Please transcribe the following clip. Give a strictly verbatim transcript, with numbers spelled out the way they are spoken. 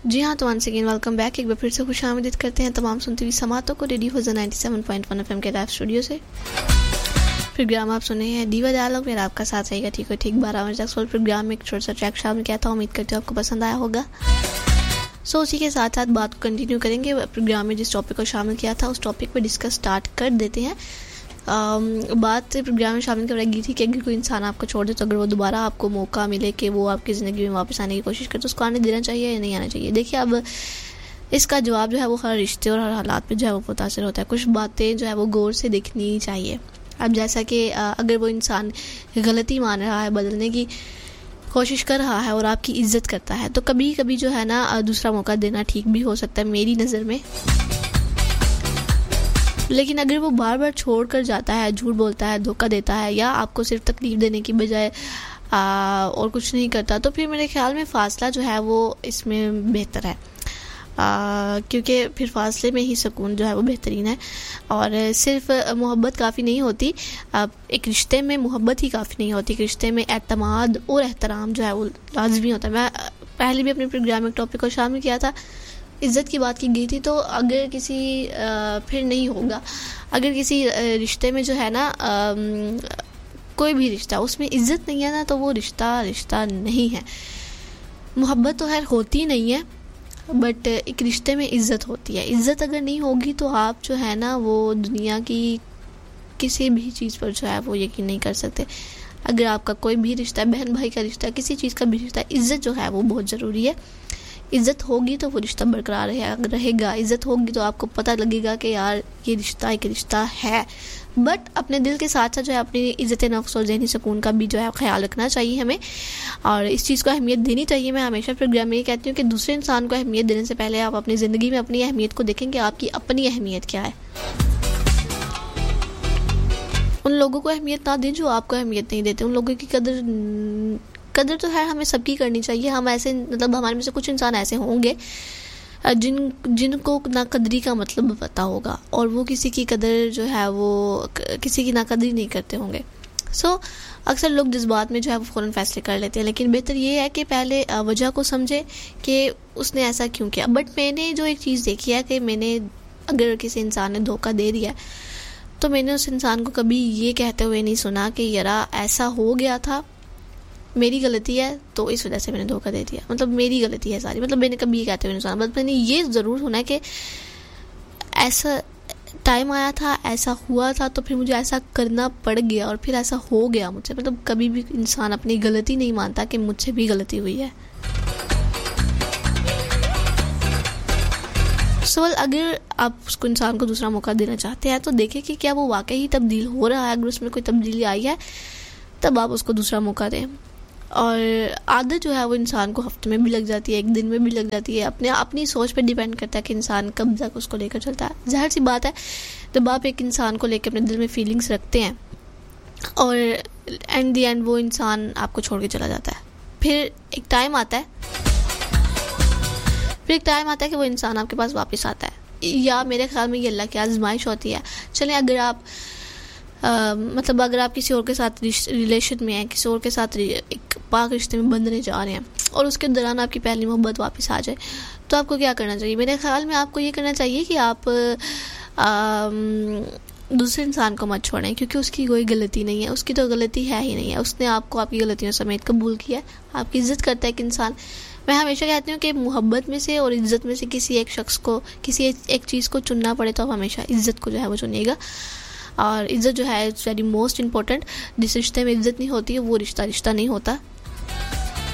जी हाँ, तो once again welcome back. एक बार फिर से खुशामदीद करते हैं तमाम सुनते हुए समातों को रेडियो फजल ninety seven point one FM के लाइव स्टूडियो से। प्रोग्राम आप सुने हैं दीवा डायलॉग, मेरा आपका साथ रहेगा ठीक है ठीक बारह बजे तक। सोल प्रोग्राम में एक छोटा सा ट्रैक शामिल किया था, उम्मीद करते हो आपको पसंद आया होगा। सो उसी के साथ साथ बात को कंटिन्यू करेंगे। प्रोग्राम में जिस टॉपिक को शामिल किया था उस टॉपिक पर डिस्कस स्टार्ट कर देते हैं। Um, बात प्रोग्राम में शामिल कराई थी कि अगर कोई इंसान आपको छोड़ दे तो अगर वो दोबारा आपको मौका मिले कि वो आपकी ज़िंदगी में वापस आने की कोशिश करे तो उसको आने देना चाहिए या नहीं आना चाहिए। देखिए, अब इसका जवाब जो है वो हर रिश्ते और हर हालात पे जो है वो मुतासर होता है। कुछ बातें जो है वो गौर से देखनी चाहिए। अब जैसा कि अगर वो इंसान गलती मान रहा है, बदलने की कोशिश कर रहा है और आपकी इज्जत करता है, तो कभी कभी जो है ना दूसरा मौका देना ठीक भी हो सकता है मेरी नज़र में। लेकिन अगर वो बार बार छोड़ कर जाता है, झूठ बोलता है, धोखा देता है या आपको सिर्फ तकलीफ देने की बजाय और कुछ नहीं करता, तो फिर मेरे ख्याल में फ़ासला जो है वो इसमें बेहतर है। आ, क्योंकि फिर फासले में ही सुकून जो है वो बेहतरीन है। और सिर्फ मोहब्बत काफ़ी नहीं होती, आ, एक रिश्ते में मोहब्बत ही काफ़ी नहीं होती। एक रिश्ते में एतमाद और एहतराम जो है वो लाजमी होता है। मैं पहले भी अपने प्रोग्राम में टॉपिक को शामिल किया था, इज़्ज़त की बात की गई थी। तो अगर किसी आ, फिर नहीं होगा, अगर किसी रिश्ते में जो है ना आ, कोई भी रिश्ता उसमें इज़्ज़त नहीं है ना, तो वो रिश्ता रिश्ता नहीं है। मोहब्बत तो खैर होती नहीं है, बट एक रिश्ते में इज़्ज़त होती है। इज़्ज़त अगर नहीं होगी तो आप जो है ना वो दुनिया की किसी भी चीज़ पर जो है वो यकीन नहीं कर सकते। अगर आपका कोई भी रिश्ता है, बहन भाई का रिश्ता है, किसी चीज़ का भी रिश्ता है, इज़्ज़त जो है वो बहुत ज़रूरी है। इज़्ज़त होगी तो वो रिश्ता बरकरार रहेगा। इज़्ज़त होगी तो आपको पता लगेगा कि यार ये रिश्ता एक रिश्ता है। बट अपने दिल के साथ साथ जो है अपनी इज़्ज़त नफ्स और ज़हनी सुकून का भी जो है ख्याल रखना चाहिए हमें, और इस चीज़ को अहमियत देनी चाहिए। मैं हमेशा प्रोग्राम में ये कहती हूँ कि दूसरे इंसान को अहमियत देने से पहले आप अपनी ज़िंदगी में अपनी अहमियत को देखें कि आपकी अपनी अहमियत क्या है। उन लोगों को अहमियत ना दें जो आपको अहमियत नहीं देते। उन लोगों की कदर कदर तो है हमें सबकी करनी चाहिए। हम ऐसे मतलब हमारे में से कुछ इंसान ऐसे होंगे जिन जिनको नाकदरी का मतलब पता होगा और वो किसी की कदर जो है वो किसी की नाकदरी नहीं करते होंगे। सो so, अक्सर लोग जज्बात में जो है वो फ़ौरन फैसले कर लेते हैं, लेकिन बेहतर ये है कि पहले वजह को समझे कि उसने ऐसा क्यों किया। बट मैंने जो एक चीज़ देखी है कि मैंने अगर किसी इंसान ने धोखा दे दिया तो मैंने उस इंसान को कभी ये कहते हुए नहीं सुना कि यारा ऐसा हो गया था, मेरी गलती है तो इस वजह से मैंने धोखा दे दिया, मतलब मेरी गलती है सारी। मतलब मैंने कभी ये कहते हुए नहीं सुना, बट मैंने ये ज़रूर सुना है कि ऐसा टाइम आया था, ऐसा हुआ था, तो फिर मुझे ऐसा करना पड़ गया और फिर ऐसा हो गया मुझसे। मतलब कभी भी इंसान अपनी गलती नहीं मानता कि मुझसे भी गलती हुई है। सवाल, अगर आप उसको इंसान को दूसरा मौका देना चाहते हैं तो देखें कि क्या वो वाकई ही तब्दील हो रहा है। अगर उसमें कोई तब्दीली आई है तब आप उसको दूसरा मौका दें। और आदत जो है वो इंसान को हफ्ते में भी लग जाती है, एक दिन में भी लग जाती है। अपने अपनी सोच पर डिपेंड करता है कि इंसान कब तक उसको लेकर चलता है। जाहिर सी बात है, जब आप एक इंसान को लेकर अपने दिल में फीलिंग्स रखते हैं और एंड दी एंड वो इंसान आपको छोड़ के चला जाता है, फिर एक टाइम आता है फिर एक टाइम आता है कि वो इंसान आपके पास वापस आता है। या मेरे ख्याल में ये अल्लाह की आजमाइश होती है। चलें, अगर आप Uh, मतलब अगर आप किसी और के साथ रिलेशन में हैं, किसी और के साथ एक पाक रिश्ते में बंधने जा रहे हैं और उसके दौरान आपकी पहली मोहब्बत वापस आ जाए, तो आपको क्या करना चाहिए? मेरे ख्याल में आपको ये करना चाहिए कि आप आ, दूसरे इंसान को मत छोड़ें, क्योंकि उसकी कोई गलती नहीं है। उसकी तो गलती है ही नहीं है। उसने आपको आपकी गलतियों समेत कबूल किया है, आपकी इज़्ज़त करता है एक इंसान। मैं हमेशा कहती हूँ कि मोहब्बत में से और इज़्ज़त में से किसी एक शख्स को, किसी एक चीज़ को चुनना पड़े तो आप हमेशा इज़्ज़त को जो है वो चुनिएगा। और इज़्ज़त जो है इट्स वेरी मोस्ट इम्पोर्टेंट। जिस रिश्ते में इज़्ज़त नहीं होती है वो रिश्ता रिश्ता नहीं होता।